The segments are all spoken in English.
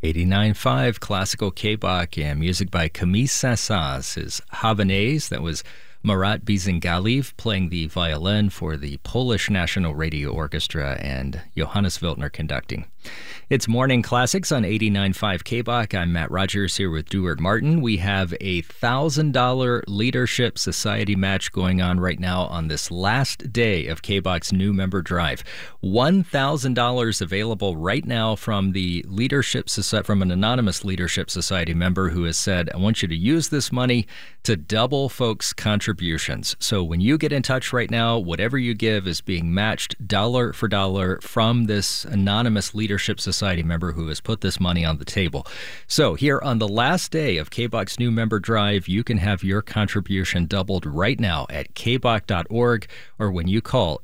89.5 Classical K-Bach and music by Camille Saint-Saëns is Havanaise. That was Marat Bizingaliv playing the violin for the Polish National Radio Orchestra and Johannes Wiltner conducting. It's Morning Classics on 89.5 K-Bach. I'm Matt Rogers here with Duard Martin. We have a $1,000 Leadership Society match going on right now on this last day of K-Bach's new member drive. $1,000 available right now from the Leadership Society, from an anonymous Leadership Society member who has said, I want you to use this money to double folks' contributions. So when you get in touch right now, whatever you give is being matched dollar for dollar from this anonymous Leadership Society member who has put this money on the table. So here on the last day of K-Bach's new member drive, you can have your contribution doubled right now at kbach.org or when you call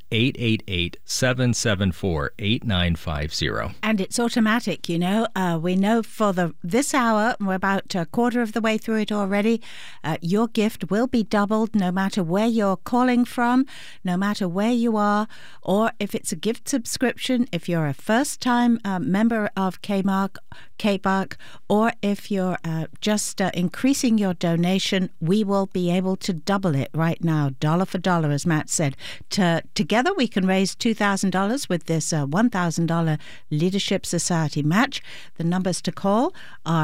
888-774-8950. And it's automatic, you know. We know for this hour, we're about a quarter of the way through it already, your gift will be doubled no matter where you're calling from, no matter where you are, or if it's a gift subscription, if you're a first-time member of K-Bach, or if you're just increasing your donation, we will be able to double it right now, dollar for dollar, as Matt said. Together we can raise $2,000 with this $1,000 Leadership Society match. The numbers to call are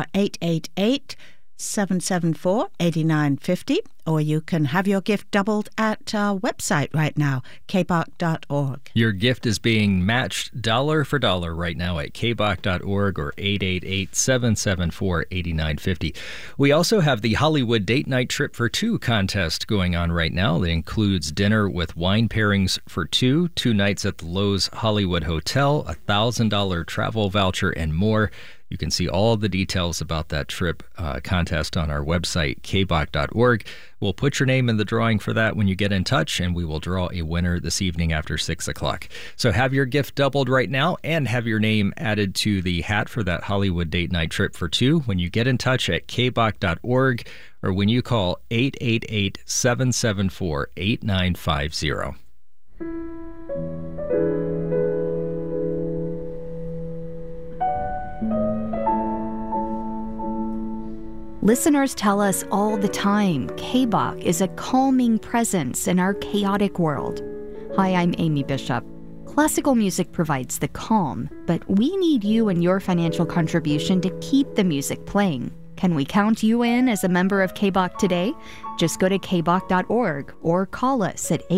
888-774-8950, or you can have your gift doubled at our website right now, kbach.org. Your gift is being matched dollar for dollar right now at kbach.org or 888-774-8950. We also have the Hollywood Date Night Trip for Two contest going on right now. That includes dinner with wine pairings for two nights at the Loews Hollywood Hotel, a $1,000 travel voucher, and more. You can see all the details about that trip contest on our website, kbach.org. We'll put your name in the drawing for that when you get in touch, and we will draw a winner this evening after 6 o'clock. So have your gift doubled right now and have your name added to the hat for that Hollywood Date Night Trip for two when you get in touch at kbach.org or when you call 888-774-8950. Listeners tell us all the time K-Bach is a calming presence in our chaotic world. Hi, I'm Amy Bishop. Classical music provides the calm, but we need you and your financial contribution to keep the music playing. Can we count you in as a member of K-Bach today? Just go to kbach.org or call us at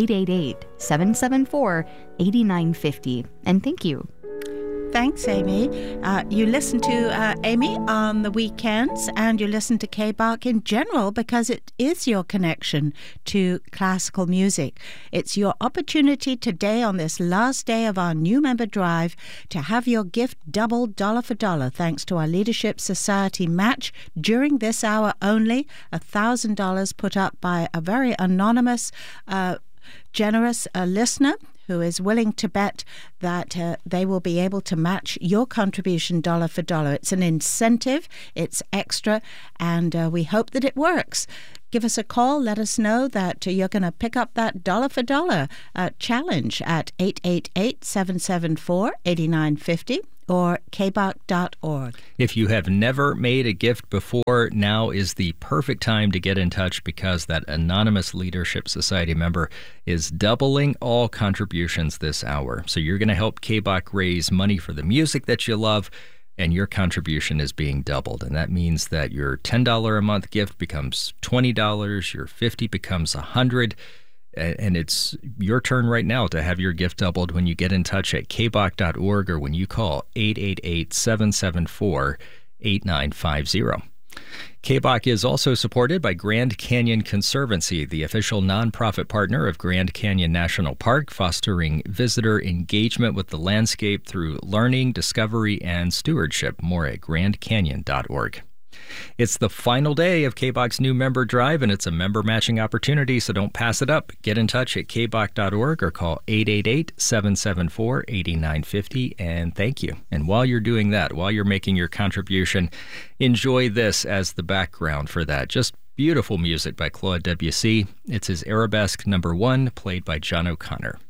888-774-8950. And thank you. Thanks, Amy. You listen to Amy on the weekends, and you listen to K-Bach in general because it is your connection to classical music. It's your opportunity today on this last day of our new member drive to have your gift doubled dollar for dollar thanks to our Leadership Society match during this hour only. $1,000 put up by a very anonymous, generous listener who is willing to bet that they will be able to match your contribution dollar for dollar. It's an incentive, it's extra, and we hope that it works. Give us a call. Let us know that you're going to pick up that dollar for dollar challenge at 888-774-8950. or kbach.org. If you have never made a gift before, now is the perfect time to get in touch because that anonymous Leadership Society member is doubling all contributions this hour. So you're going to help K-Bach raise money for the music that you love, and your contribution is being doubled. And that means that your $10 a month gift becomes $20, your $50 becomes $100. And it's your turn right now to have your gift doubled when you get in touch at kbach.org or when you call 888-774-8950. K-Bach is also supported by Grand Canyon Conservancy, the official nonprofit partner of Grand Canyon National Park, fostering visitor engagement with the landscape through learning, discovery, and stewardship. More at grandcanyon.org. It's the final day of K-Bach's new member drive, and it's a member matching opportunity, so don't pass it up. Get in touch at kbach.org or call 888-774-8950, and thank you. And while you're doing that, while you're making your contribution, enjoy this as the background for that. Just beautiful music by Claude Debussy. It's his Arabesque No. 1, played by John O'Connor.